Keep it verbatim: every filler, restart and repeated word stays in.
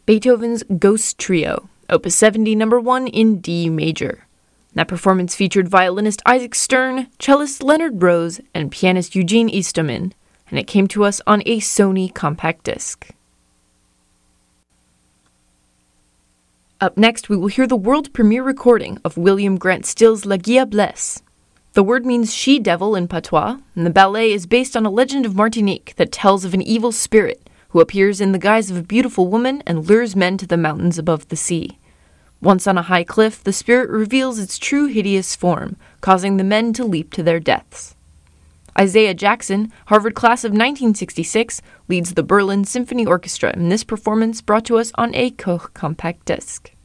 Beethoven's Ghost Trio, Opus seventy, number one in D major. That performance featured violinist Isaac Stern, cellist Leonard Rose, and pianist Eugene Eastomin, and it came to us on a Sony compact disc. Up next, we will hear the world premiere recording of William Grant Still's La Diablesse. The word means she-devil in patois, and the ballet is based on a legend of Martinique that tells of an evil spirit who appears in the guise of a beautiful woman and lures men to the mountains above the sea. Once on a high cliff, the spirit reveals its true hideous form, causing the men to leap to their deaths. Isaiah Jackson, Harvard class of nineteen sixty-six, leads the Berlin Symphony Orchestra in this performance brought to us on a Koch compact disc.